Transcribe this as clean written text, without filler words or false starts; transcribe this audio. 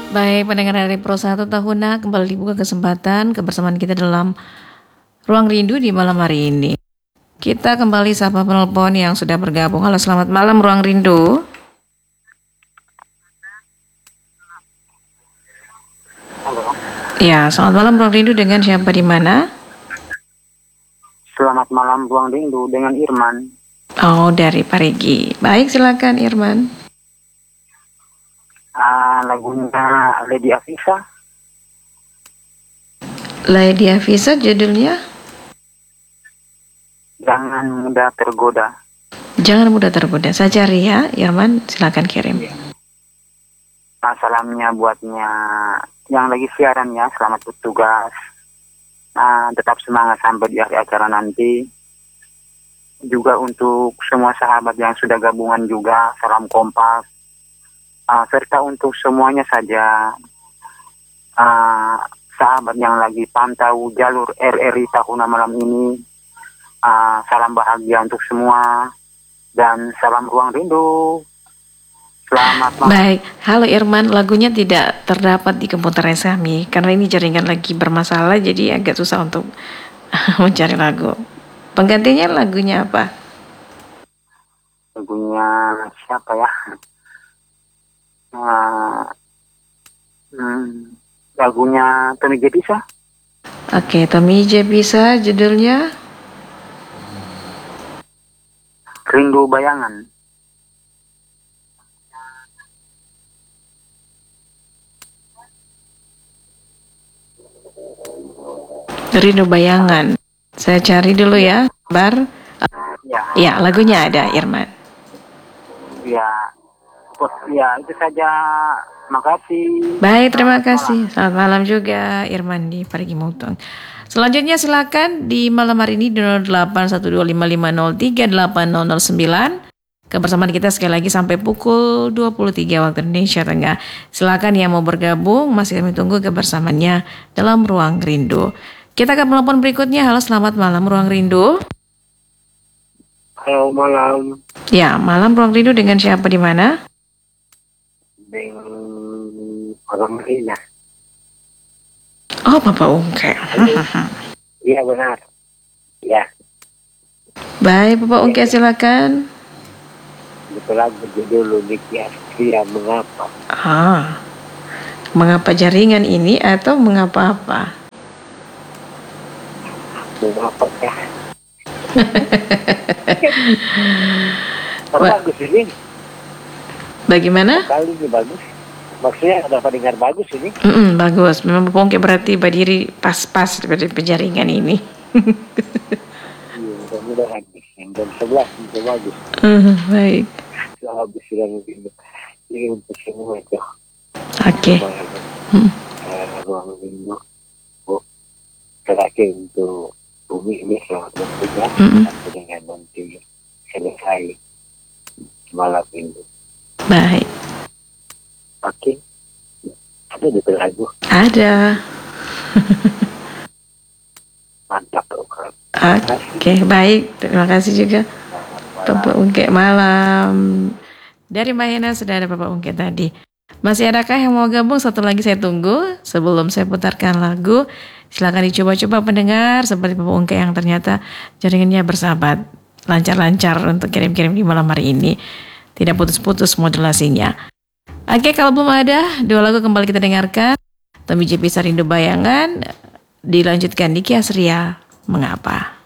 Baik, pendengar dari Pro 1 Tahuna, kembali dibuka kesempatan kebersamaan kita dalam Ruang Rindu di malam hari ini. Kita kembali sapa penelpon yang sudah bergabung. Halo, selamat malam Ruang Rindu. Halo. Ya, selamat malam Ruang Rindu, dengan siapa di mana? Selamat malam Ruang Rindu dengan Irman. Oh, dari Parigi. Baik, silakan Irman. Lagunya Lady Afisa. Lady Afisa judulnya? Jangan mudah tergoda. Jangan mudah tergoda. Saya cari ya, Irman, silakan kirim. Salamnya buatnya yang lagi siaran ya, selamat bertugas. Tetap semangat sampai di akhir acara nanti. Juga untuk semua sahabat yang sudah gabungan juga, salam kompak. Serta untuk semuanya saja sahabat yang lagi pantau jalur RRI Tahuna malam ini, salam bahagia untuk semua dan salam Ruang Rindu. Selamat malam. Baik, halo Irman, lagunya tidak terdapat di komputer kami karena ini jaringan lagi bermasalah, jadi agak susah untuk mencari lagu. Penggantinya lagunya apa? Lagunya siapa ya? Lagunya Tommy J. Bisa. Oke, Tommy J. Bisa, judulnya Rindu Bayangan. Rindu Bayangan. Saya cari dulu ya, Bar. Ya, lagunya ada, Irman. Ya, itu saja. Makasih. Baik, terima kasih. Selamat malam juga, Irman di Parigi Mutong. Selanjutnya silakan di malam hari ini di 081255038009. Kebersamaan kita sekali lagi sampai pukul 23 waktu Indonesia Tengah. Silakan yang mau bergabung, masih kami tunggu kebersamaannya dalam Ruang Rindu. Kita akan menelpon berikutnya. Halo, selamat malam Ruang Rindu. Halo, malam. Ya, malam Ruang Rindu, dengan siapa di mana? Dengan Orang Marina. Oh, Bapak Ungke. Iya, benar. Ya. Baik, Bapak Ungke, silakan. Itu lagu judul Niki Astria Mengapa. Mengapa jaringan ini atau mengapa apa? Mengapa ya? Bagus ini. Bagaimana? Kali ini bagus. Maksudnya ada pendengar bagus ini. Bagus. Memang Bapak Ungke berarti berdiri pas-pas pada penjaringan ini. Iya, mudah-mudahan. Jam 11 itu bagus. Baik. Habis sudah mungkin. Ini untuk semua itu. Oke. Ruang Rindu. Terakhir untuk Bumi ini selamat bertugas. Dengan nanti selesai malam minggu. Baik. Oke. Ada di lagu. Ada. Mantap. Oke, baik. Terima kasih juga Bapak Ungke malam. Dari Mahena sudah ada Bapak Ungke tadi. Masih adakah yang mau gabung? Satu lagi saya tunggu sebelum saya putarkan lagu. Silakan dicoba-coba pendengar seperti Bapak Ungke yang ternyata jaringannya bersahabat, lancar-lancar untuk kirim-kirim di malam hari ini. Tidak putus-putus modulasinya. Oke, kalau belum ada, dua lagu kembali kita dengarkan. Tommy J. Bisa, Rindu Bayangan, dilanjutkan Niki Astria Mengapa.